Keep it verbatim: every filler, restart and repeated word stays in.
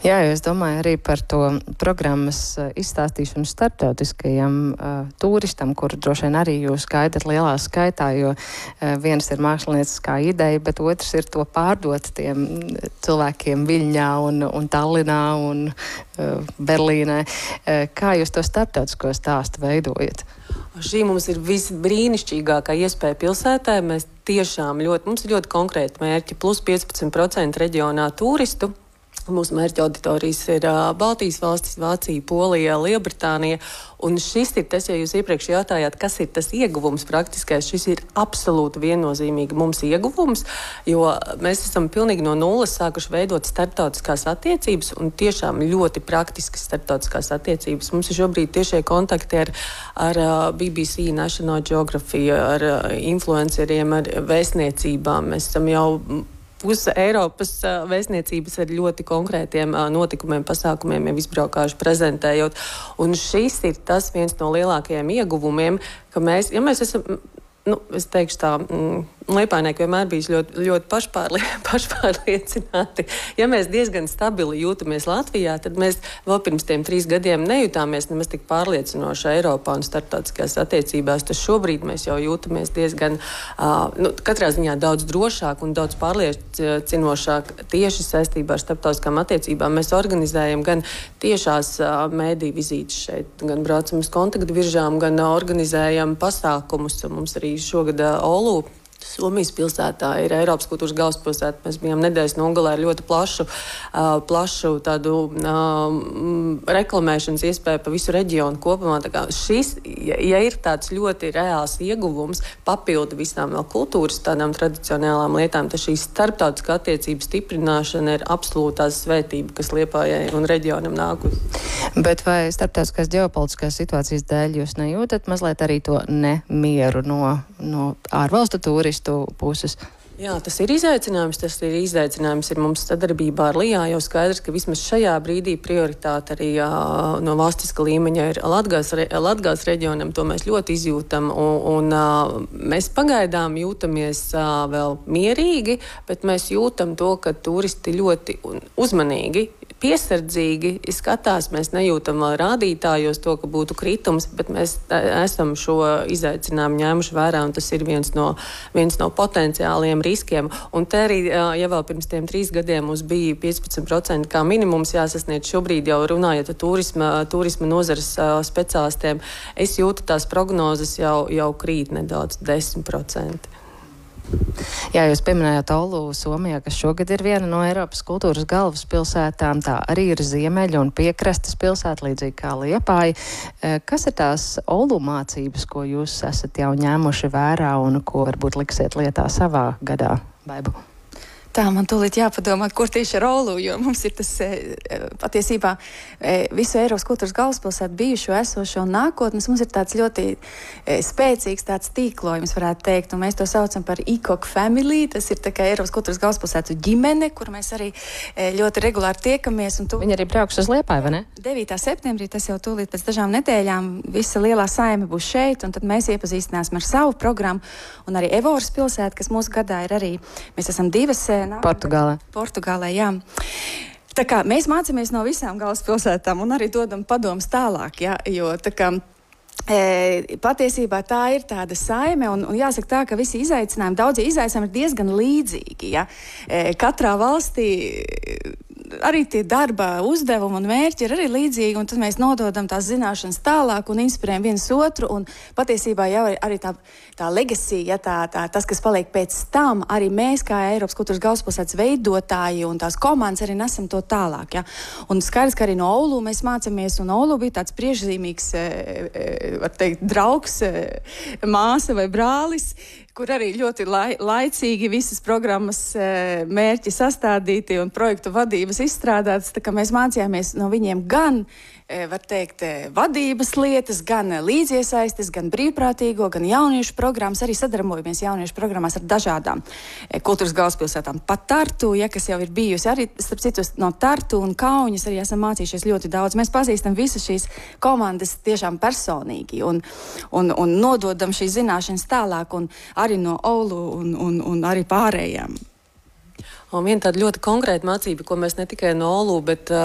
Jā, es domāju arī par to programmas izstāstīšanu starptautiskajam uh, turistam, kuru droši vien arī jūs gaidat lielā skaitā, jo uh, viens ir mākslinieckā ideja, bet otrs ir to pārdot tiem cilvēkiem Viļņā un, un Tallinā un uh, Berlīnē. Uh, kā jūs to starptautisko stāstu veidojat? Šī mums ir visbrīnišķīgākā iespēja pilsētā. Mēs tiešām ļoti, mums ir ļoti konkrēti mērķi, plus piecpadsmit procenti reģionā turistu. Mūsu mērķa auditorijas ir uh, Baltijas valstis, Vācija, Polija, Lielbritānija. Un šis ir tas, ja jūs iepriekš jautājāt, kas ir tas ieguvums praktiskais, šis ir absolūti viennozīmīgi mums ieguvums, jo mēs esam pilnīgi no nulles sākuši veidot starptautiskās attiecības un tiešām ļoti praktiskas starptautiskās attiecības. Mums ir šobrīd tiešie kontakti ar, ar B B C, National Geographic, ar influenceriem, ar vēstniecībām. Mēs esam jau Puse Eiropas uh, vēstniecības ar ļoti konkrētiem uh, notikumiem, pasākumiem jau izbraukājuši prezentējot. Un šis ir tas viens no lielākajiem ieguvumiem, ka mēs, ja mēs esam, nu, es teikšu tā, mm, Liepājnieki vienmēr bijis ļoti, ļoti pašpārli, pašpārliecināti. Ja mēs diezgan stabili jūtamies Latvijā, tad mēs vēl pirms tiem trīs gadiem nejutāmies nemaz tik pārliecinoši Eiropā un starptautiskās attiecībās. Tas šobrīd mēs jau jūtamies diezgan, uh, nu, katrā ziņā daudz drošāk un daudz pārliecinošāk tieši saistībā ar starptautiskām attiecībām. Mēs organizējam gan tiešās uh, mēdī vizītes šeit, gan braucam uz kontaktviržām, gan uh, organizējam pasākumus. Mums arī šogad uh, Olu Somijas pilsētā ir Eiropas kultūras galvaspilsēta. Mēs bijām nedēļas nogalē ar ļoti plašu, uh, plašu tādu uh, reklamēšanas iespēju pa visu reģionu kopumā. Tā kā šis, ja, ja ir tāds ļoti reāls ieguvums, papildu visām vēl kultūras tādām tradicionālām lietām, tad šī starptautiskā attiecība stiprināšana ir absolūtās svētība, kas Liepājai un reģionam nākus. Bet vai starptautiskās ģeopolitiskās situācijas dēļ jūs nejūtat mazliet arī to nemieru no, no ārvalstu turistu puses? Jā, tas ir izaicinājums. Tas ir izaicinājums ir mums sadarbībā ar Lijā. Jau skaidrs, ka vismaz šajā brīdī prioritāte arī jā, no valstiska līmeņa ir Latgales, Latgales reģionam. To mēs ļoti izjūtam. Un, un mēs pagaidām jūtamies vēl mierīgi, bet mēs jūtam to, ka turisti ļoti uzmanīgi, piesardzīgi skatās. Mēs nejūtam rādītājos to, ka būtu kritums, bet mēs esam šo izaicinājumu ņēmuši vērā, un tas ir viens no, viens no potenciāliem riskiem. Un te arī, ja vēl pirms tiem trīs gadiem mums bija piecpadsmit procenti kā minimums jāsasniedz, šobrīd jau runājot ar turisma, turisma nozares speciālistiem, es jūtu tās prognozes jau, jau krīt nedaudz desmit procenti. Jā, jūs pieminējāt Olu Somijā, kas šogad ir viena no Eiropas kultūras galvaspilsētām. Tā arī ir ziemeļa un piekrastes pilsēta, līdzīgi kā Liepāja. Kas ir tās Olu mācības, ko jūs esat jau ņēmuši vērā un ko varbūt liksiet lietā savā gadā, Baibu? Tā, man tūlīt jāpadomā, kur tieši ar Olu, jo mums ir tas patiesībā visu Eiropas kultūras galvaspilsētu bijušo, esošo un nākotnes. Mums ir tāds ļoti spēcīgs tāds tīklojums, varētu teikt, un mēs to saucam par I K O K Family. Tas ir tā kā Eiropas kultūras galvaspilsētu ģimene, kur mēs arī ļoti regulāri tiekamies. Un tu... Viņi arī brauks uz Liepāju, vai ne? devītā septembrī, tas jau tūlīt pēc dažām nedēļām, visa lielā saime būs šeit, un tad mēs iepazīstināsim ar savu programmu. Un arī Evoras pilsēta, kas mūsu gadā ir arī, mēs esam divas Portugālē. Portugālē, jā. Tā kā mēs mācāmies no visām galvaspilsētām un arī dodam padomus tālāk, jā, jo tā kā E, patiesībā tā ir tāda saime, un, un jāsaka tā, ka visi izaicinājumi, daudzie izaicinājumi ir diezgan līdzīgi. Ja? E, katrā valstī arī tie darba uzdevumi un mērķi ir arī līdzīgi, un tad mēs nododam tās zināšanas tālāk un inspirējam viens otru, un patiesībā jau arī tā, tā legacy, ja, tā, tā, tas, kas paliek pēc tam, arī mēs kā Eiropas kultūras galvaspilsētas veidotāji un tās komandas arī nesam to tālāk. Ja. Un skaidrs, ka arī no Olu mēs mācāmies, un Olu bija tāds priekšzīmīgs, var teikt, draugs, māsa vai brālis, kur arī ļoti lai, laicīgi visas programmas e, mērķi sastādīti un projektu vadības izstrādātas. Tā kā mēs mācījāmies no viņiem gan, e, var teikt, e, vadības lietas, gan līdziesaistes, gan brīvprātīgo, gan jauniešu programmas. Arī sadarbojamies jauniešu programmās ar dažādām e, kultūras galvaspilsētām. Pat Tartu, ja, kas jau ir bijusi, arī starp citu no Tartu un Kauņas arī esam mācījušies ļoti daudz. Mēs pazīstam visas šīs komandas tiešām personīgi un, un, un nododam šīs zināšanas tālāk. Un arī no Olu un, un, un arī pārējām. Un viena tāda ļoti konkrēta mācība, ko mēs ne tikai no Olu, bet